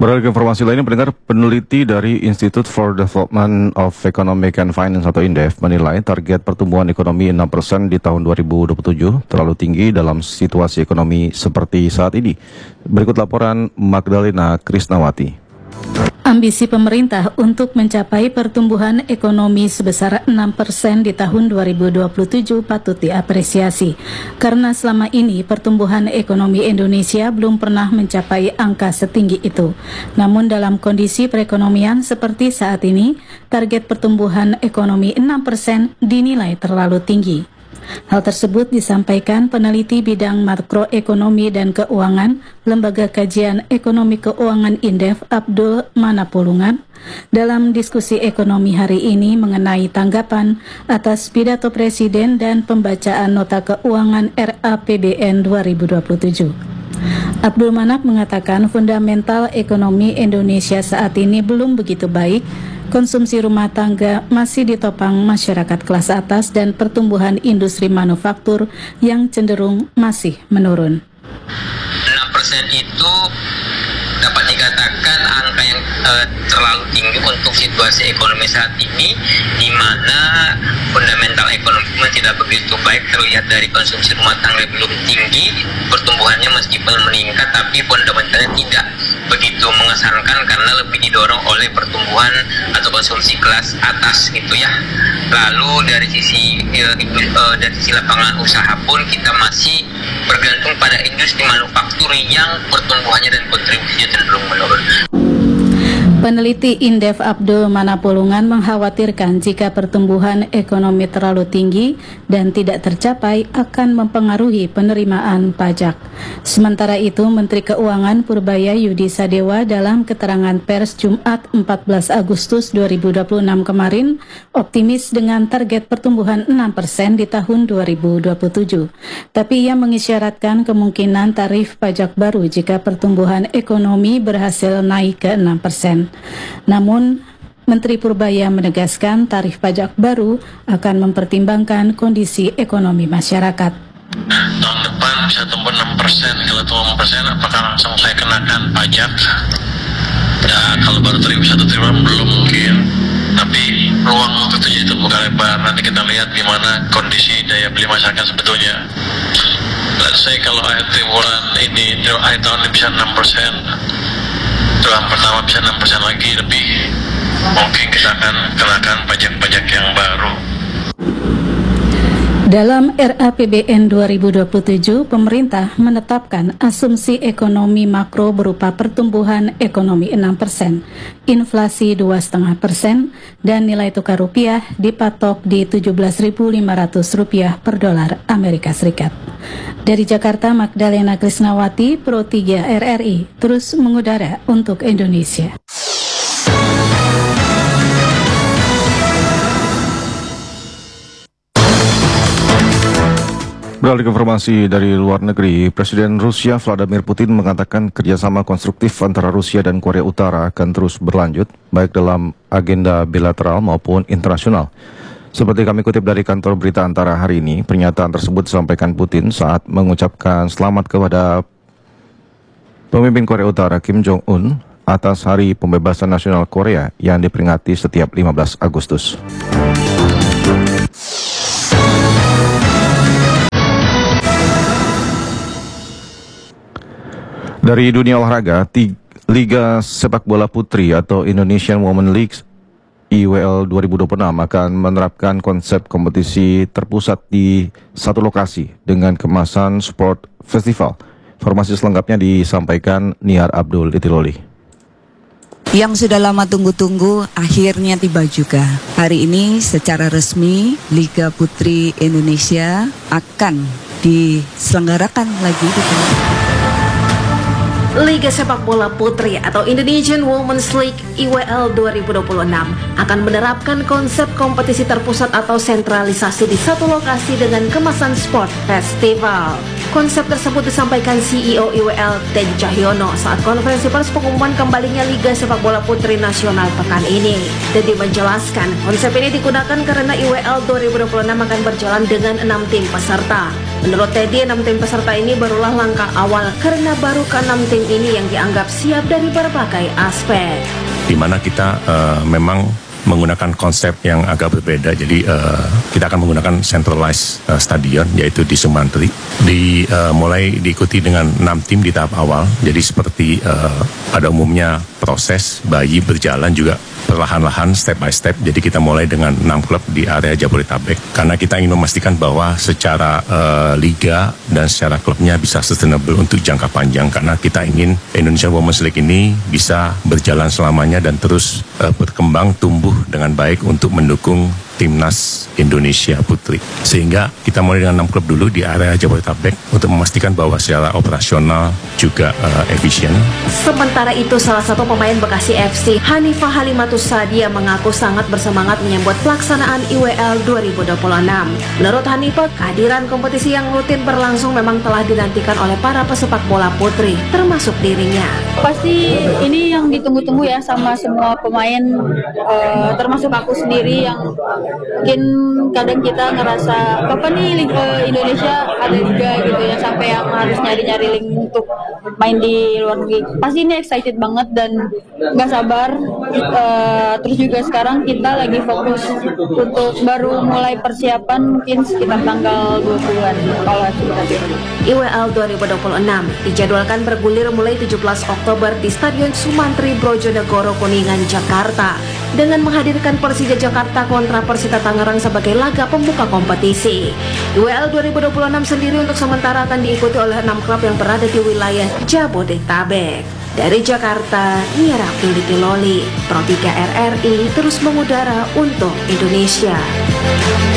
Beralih ke informasi lainnya, pendengar, peneliti dari Institute for Development of Economic and Finance atau INDEF menilai target pertumbuhan ekonomi 6% di tahun 2027 terlalu tinggi dalam situasi ekonomi seperti saat ini. Berikut laporan Magdalena Krisnawati. Ambisi pemerintah untuk mencapai pertumbuhan ekonomi sebesar 6% di tahun 2027 patut diapresiasi, karena selama ini pertumbuhan ekonomi Indonesia belum pernah mencapai angka setinggi itu. Namun dalam kondisi perekonomian seperti saat ini, target pertumbuhan ekonomi 6% dinilai terlalu tinggi. Hal tersebut disampaikan peneliti bidang makroekonomi dan keuangan Lembaga Kajian Ekonomi Keuangan INDEF Abdul Manapulungan dalam diskusi ekonomi hari ini mengenai tanggapan atas pidato Presiden dan pembacaan nota keuangan RAPBN 2027. Abdul Manap mengatakan fundamental ekonomi Indonesia saat ini belum begitu baik. Konsumsi rumah tangga masih ditopang masyarakat kelas atas dan pertumbuhan industri manufaktur yang cenderung masih menurun. 6% itu dapat dikatakan angka yang terlalu tinggi untuk situasi ekonomi saat ini, di mana fundamental ekonomi tidak begitu baik, terlihat dari konsumsi rumah tangga belum tinggi, pertumbuhannya meskipun meningkat, tapi fundamentalnya tidak begitu mengesankan karena lebih didorong oleh pertumbuhan atau konsumsi kelas atas gitu ya. Lalu dari sisi lapangan usaha pun kita masih bergantung pada industri manufaktur yang pertumbuhannya dan kontribusinya cenderung menurun. Peneliti INDEF Abdul Manapulungan mengkhawatirkan jika pertumbuhan ekonomi terlalu tinggi dan tidak tercapai akan mempengaruhi penerimaan pajak. Sementara itu, Menteri Keuangan Purbaya Yudi Sadewa dalam keterangan pers Jumat 14 Agustus 2026 kemarin optimis dengan target pertumbuhan 6% di tahun 2027. Tapi ia mengisyaratkan kemungkinan tarif pajak baru jika pertumbuhan ekonomi berhasil naik ke 6%. Namun, Menteri Purbaya menegaskan tarif pajak baru akan mempertimbangkan kondisi ekonomi masyarakat. Tahun depan bisa tumbuh 6%, kalau tumbuh 6% apakah langsung saya kenakan pajak? Ya, kalau baru satu triliun belum mungkin, tapi ruang untuk itu bukan lebar. Nanti kita lihat gimana kondisi daya beli masyarakat sebetulnya. Let's say kalau akhir bulan ini, akhir tahun ini bisa 6%, triwulan pertama bisa 6% lagi lebih, mungkin kita akan kenakan pajak-pajak yang baru. Dalam RAPBN 2027, pemerintah menetapkan asumsi ekonomi makro berupa pertumbuhan ekonomi 6%, inflasi 2,5%, dan nilai tukar rupiah dipatok di Rp17.500 per dolar Amerika Serikat. Dari Jakarta, Magdalena Krisnawati, Pro 3 RRI, terus mengudara untuk Indonesia. Beralih ke informasi dari luar negeri, Presiden Rusia Vladimir Putin mengatakan kerjasama konstruktif antara Rusia dan Korea Utara akan terus berlanjut, baik dalam agenda bilateral maupun internasional. Seperti kami kutip dari kantor berita Antara hari ini, pernyataan tersebut disampaikan Putin saat mengucapkan selamat kepada pemimpin Korea Utara Kim Jong-un atas Hari Pembebasan Nasional Korea yang diperingati setiap 15 Agustus. Dari dunia olahraga, Liga Sepak Bola Putri atau Indonesian Women League IWL 2026 akan menerapkan konsep kompetisi terpusat di satu lokasi dengan kemasan sport festival. Informasi selengkapnya disampaikan Niar Abdul Itiloli. Yang sudah lama tunggu-tunggu akhirnya tiba juga. Hari ini secara resmi Liga Putri Indonesia akan diselenggarakan lagi di Liga Sepak Bola Putri atau Indonesian Women's League IWL 2026 akan menerapkan konsep kompetisi terpusat atau sentralisasi di satu lokasi dengan kemasan sport festival. Konsep tersebut disampaikan CEO IWL Teddy Cahyono saat konferensi pers pengumuman kembalinya Liga Sepak Bola Putri Nasional pekan ini. Teddy menjelaskan konsep ini digunakan karena IWL 2026 akan berjalan dengan 6 tim peserta. Menurut Teddy, 6 tim peserta ini barulah langkah awal karena baru ke-6 tim ini yang dianggap siap dari berbagai aspek. Di mana kita memang menggunakan konsep yang agak berbeda. Jadi kita akan menggunakan centralized stadion, yaitu di Sumantri. Mulai diikuti dengan 6 tim di tahap awal. Jadi seperti pada umumnya proses bayi berjalan juga perlahan-lahan, step by step. Jadi kita mulai dengan 6 klub di area Jabodetabek. Karena kita ingin memastikan bahwa secara liga dan secara klubnya bisa sustainable untuk jangka panjang. Karena kita ingin Indonesian Women's League ini bisa berjalan selamanya dan terus berkembang, tumbuh dengan baik untuk mendukung Timnas Indonesia Putri. Sehingga kita mulai dengan 6 klub dulu di area Jabodetabek untuk memastikan bahwa secara operasional juga efisien. Sementara itu, salah satu pemain Bekasi FC, Hanifah Halimatus Sadia, mengaku sangat bersemangat menyambut pelaksanaan IWL 2026. Menurut Hanifah, kehadiran kompetisi yang rutin berlangsung memang telah dinantikan oleh para pesepak bola putri, termasuk dirinya. Pasti ini yang ditunggu-tunggu ya sama semua pemain, termasuk aku sendiri yang mungkin kadang kita ngerasa kapan nih Indonesia ada liga gitu ya, sampai yang harus nyari-nyari link untuk main di luar negeri. Pasti ini excited banget dan gak sabar. Terus juga sekarang kita lagi fokus untuk baru mulai persiapan mungkin sekitar tanggal 20-an kalau IWL 2026 dijadwalkan bergulir mulai 17 Oktober di Stadion Sumantri Brojonegoro Kuningan, Jakarta, dengan menghadirkan Persija Jakarta kontra Persita Tangerang sebagai laga pembuka kompetisi. IWL 2026 sendiri untuk sementara akan diikuti oleh 6 klub yang berada di wilayah Jabodetabek. Dari Jakarta, Nia Raffi Loli, Pro 3 RRI terus mengudara untuk Indonesia.